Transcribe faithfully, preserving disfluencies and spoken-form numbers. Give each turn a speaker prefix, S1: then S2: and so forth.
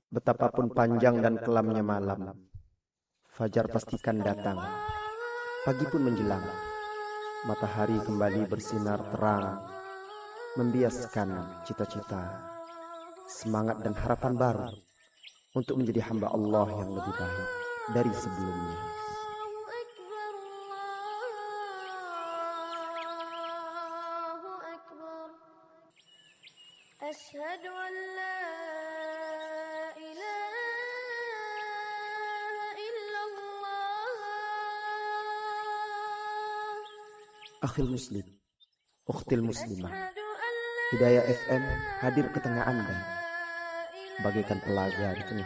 S1: Betapapun panjang dan kelamnya malam, fajar pastikan datang. Pagi pun menjelang, matahari kembali bersinar terang, membiaskan cita-cita, semangat dan harapan baru untuk menjadi hamba Allah yang lebih baik dari sebelumnya.
S2: Asyhadu an la ilaha illallah.
S1: Akhil muslim, ukhtil muslimah, Hidayah F M hadir ke tengah Anda bagaikan telaga di tengah